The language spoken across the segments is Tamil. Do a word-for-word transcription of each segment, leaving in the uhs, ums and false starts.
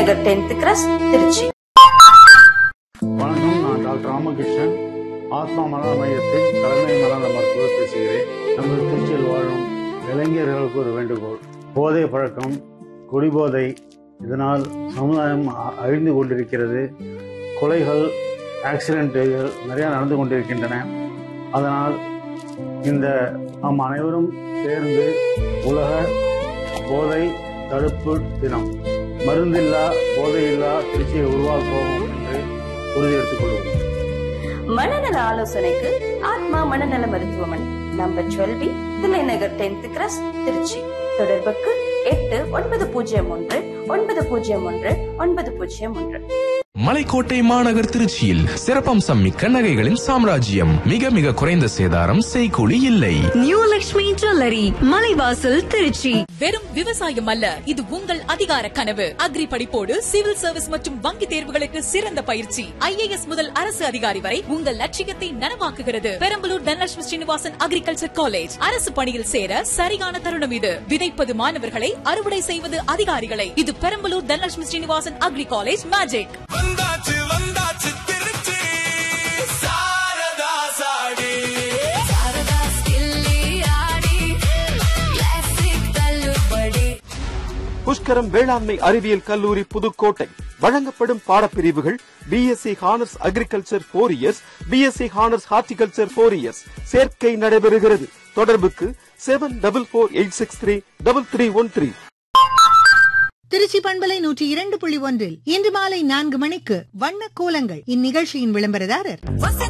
நகர் டென்த் கிராஸ், திருச்சி. வணக்கம், நான் டாக்டர் ராமகிருஷ்ணன், ஆத்மா மனநல மையத்தின் தலைமை மனநல மருத்துவர் பேசுகிறேன். நமது திருச்சியில் வாழும் இளைஞர்களுக்கு ஒரு வேண்டுகோள். போதை பழக்கம், குடிபோதை, இதனால் சமுதாயம் அழிந்து கொண்டிருக்கிறது. கொலைகள், ஆக்சிடென்ட்டுகள் நிறையா நடந்து கொண்டிருக்கின்றன. அதனால் இந்த நாம் அனைவரும் சேர்ந்து உலக போதை தடுப்பு தினம், மருந்தில்லா போதையில்லா திருச்சியை உருவாக்குவோம் என்று உறுதி எடுத்துக் கொள்வோம். மனநல ஆலோசனைக்கு ஆத்மா மனநல மருத்துவமனை, number டுவெல்வி, Thillai Nagar tenth cross, Trichy. தொடர்புக்கு எட்டு ஒன்பது பூஜ்ஜியம் ஒன்று ஒன்பது பூஜ்ஜியம் ஒன்று ஒன்பது பூஜ்ஜியம் ஒன்று. மலைக்கோட்டை மாநகர் திருச்சியில் சிறப்பம்சம் மிக்க நகைகளின் சாம்ராஜ்யம். மிக மிக குறைந்த சேதாரம், செய்கூலி இல்லை. New Lakshmi jewellery, Malaivasal, Trichy. வெறும் விவசாயம் அல்ல, இது உங்கள் அதிகார கனவு. அக்ரி படிப்போடு சிவில் சர்வீஸ் மற்றும் வங்கி தேர்வுகளுக்கு சிறந்த பயிற்சி. ஐஏஎஸ் முதல் அரசு அதிகாரி வரை உங்கள் லட்சியத்தை நனவாக்குகிறது. Perambalur Dhanalakshmi Srinivasan agriculture college. அரசு பணியில் சேர சரியான தருணம் இது. விதைப்பது மாணவர்களை, அறுவடை செய்வது அதிகாரிகளை. இது Perambalur Dhanalakshmi Srinivasan agri college magic. வந்தாச்சு வந்தாச்சு திருச்சி சாரதா சாடி. சாரதா ஸ்டில்லி ஆடி, கிளாசிக் தள்ளுபடி. புஷ்கரம் வேளாண்மை அறிவியல் கல்லூரி, புதுக்கோட்டை. வழங்கப்படும் பாடப்பிரிவுகள் BSc honours agriculture four years, BSc honours horticulture four years. சேர்க்கை நடைபெறுகிறது. தொடர்புக்கு seven double four eight six three double three one three. Trichy பண்பலை நூற்றி இரண்டு புள்ளி ஒன்றில் இன்று மாலை நான்கு மணிக்கு வண்ண கோலங்கள். இந்நிகழ்ச்சியின் விளம்பரதாரர்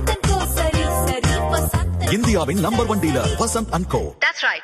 இந்தியாவின் number one dealer Vasanth and go. That's right.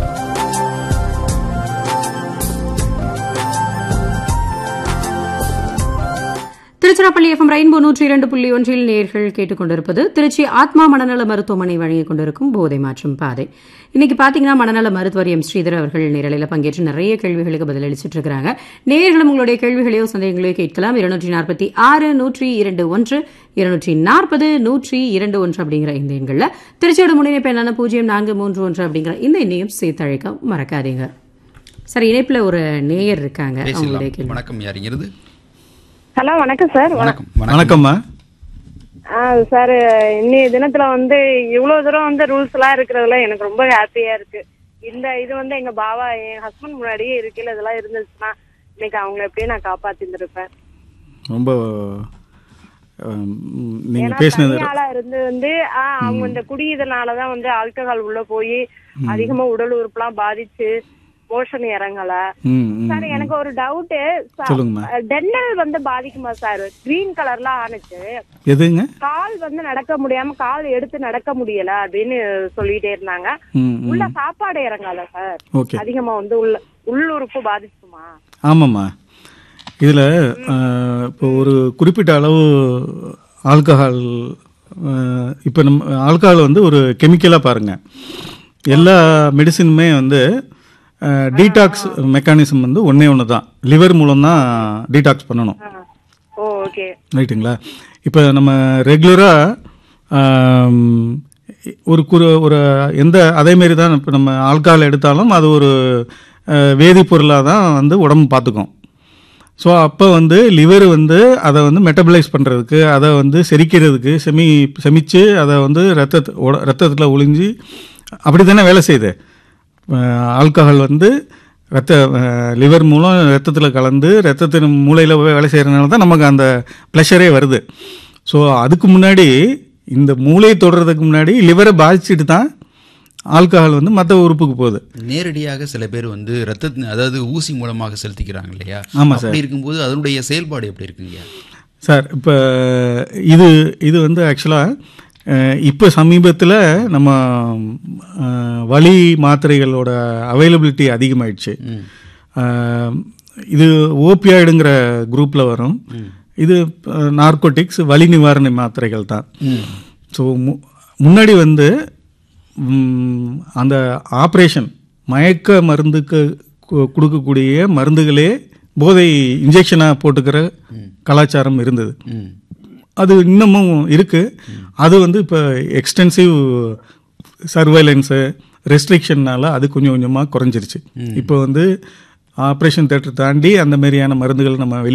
Tiruchirappalli FM rainbow நூற்றி இரண்டு புள்ளி ஒன்றில் நேர்கள் கேட்டுக்கொண்டிருப்பது திருச்சி ஆத்மா மனநல மருத்துவமனை வழங்கிக் கொண்டிருக்கும் போதை மாற்றும் பாதை. இன்னைக்கு பாத்தீங்கன்னா மனநல மருத்துவர் எம் ஸ்ரீதர் அவர்கள் நேரலையில் பங்கேற்று நிறைய கேள்விகளுக்கு பதிலளிச்சிட்டு இருக்காங்க. நேர்களும் உங்களுடைய கேள்விகளையோ சந்தேகங்களையோ கேட்கலாம். இருநூற்றி நாற்பத்தி ஆறு நூற்றி இரண்டு ஒன்று இருநூற்றி நாற்பது நூற்றி இரண்டு ஒன்று அப்படிங்கிற இந்த எண்களில் திருச்சியோட முன்னிணைப்பு என்னான பூஜ்ஜியம் நான்கு மூன்று ஒன்று அப்படிங்கிற இந்த எண்ணையும் சேர்த்தழைக்க மறக்காதீங்க. சார், இணைப்புல ஒரு நேயர் இருக்காங்க. வணக்கம், யாருங்கிறது? ஹலோ, வணக்கம் சார். வணக்கம். வணக்கம்மா. சார், இன்னைய தினத்துல வந்து இவ்வளவு தூரம் வந்து ரூல்ஸ் எல்லாம் இருக்கிறதுல எனக்கு ரொம்ப ஹாப்பியா இருக்கு. இந்த இது வந்து எங்க பாவா, என் ஹஸ்பண்ட் முன்னாடியே இருக்குல்ல, இதெல்லாம் இருந்துச்சுன்னா இன்னைக்கு அவங்களை எப்படியே நான் காப்பாத்திருப்பேன். ரொம்ப நீங்க பேசினது ஆளா இருந்து வந்து அவங்க இந்த குடி இதனாலதான் வந்து ஆல்கஹால் உள்ள போய் அதிகமா உடல் உறுப்புலாம் பாதிச்சு மோஷன் இறங்கல. சார், எனக்கு ஒரு டவுட். டென்னல் வந்து பாதிக்குமா சார்? கிரீன் கலர்ல ஆனிச்சு, எதுங்க? கால் வந்து நடக்க முடியாம, கால் எடுத்து நடக்க முடியல அப்படின்னு சொல்லிட்டே இருந்தாங்க. உள்ள சாப்பாடு இறங்கல சார். அதிகமா வந்து உள்ள உள்ளுறுப்பு பாதிக்குமா? ஆமாம்மா. இதுல இப்போ ஒரு குறிப்பிட்ட அளவு ஆல்கஹால், இப்போ நம்ம ஆல்கஹால் வந்து ஒரு கெமிக்கலா பாருங்க. எல்லா மெடிசினுமே வந்து டீடாக்ஸ் மெக்கானிசம் வந்து ஒன்னே ஒன்று தான். லிவர் மூலம் தான் டீடாக்ஸ் பண்ணணும். ரைட்டுங்களா? இப்போ நம்ம ரெகுலராக ஒரு குறு ஒரு எந்த அதேமாரி தான் இப்போ நம்ம ஆல்கஹால் எடுத்தாலும் அது ஒரு வேதிப்பொருளாக தான் வந்து உடம்பு பார்த்துக்கும். ஸோ அப்போ வந்து லிவர் வந்து அதை வந்து மெட்டபலைஸ் பண்ணுறதுக்கு, அதை வந்து செரிக்கிறதுக்கு, செமி செமிச்சு அதை வந்து ரத்தத்து ரத்தத்தில் ஒளிஞ்சு அப்படி தானே வேலை செய்யுது. ஆல்கஹால் வந்து ரத்த லிவர் மூலம் ரத்தத்தில் கலந்து ரத்தத்தின் மூளையில் வேலை செய்கிறதுனால தான் நமக்கு அந்த ப்ளஷரே வருது. ஸோ அதுக்கு முன்னாடி, இந்த மூளையை தொடுறதுக்கு முன்னாடி லிவரை பாதிச்சுட்டு தான் ஆல்கஹால் வந்து மற்ற உறுப்புக்கு போகுது. நேரடியாக சில பேர் வந்து ரத்த, அதாவது ஊசி மூலமாக செலுத்திக்கிறாங்க இல்லையா? ஆமாம் சார். அப்படி இருக்கும்போது அதனுடைய செயல்பாடு எப்படி இருக்குங்க சார்? இப்போ இது இது வந்து ஆக்சுவலாக இப்போ சமீபத்தில் நம்ம வலி மாத்திரைகளோட அவைலபிலிட்டி அதிகமாயிடுச்சு. இது ஓபியாய்டுங்கிற குரூப்பில் வரும். இது நார்கோட்டிக்ஸ், வலி நிவாரண மாத்திரைகள் தான். ஸோ முன்னாடி வந்து அந்த ஆப்ரேஷன் மயக்க மருந்துக்கு கொடுக்கக்கூடிய மருந்துகளே போதை இன்ஜெக்ஷனாக போட்டுக்கிற கலாச்சாரம் இருந்தது. அது இன்னமும் இருக்குது. அது வந்து இப்போ எக்ஸ்டென்சிவ் சர்வைலன்ஸு ரெஸ்ட்ரிக்ஷன்னால அது கொஞ்சம் கொஞ்சமாக குறைஞ்சிருச்சு. இப்போ வந்து ஆப்ரேஷன் தேட்டர் தாண்டி அந்த மாதிரியான மருந்துகள் நம்ம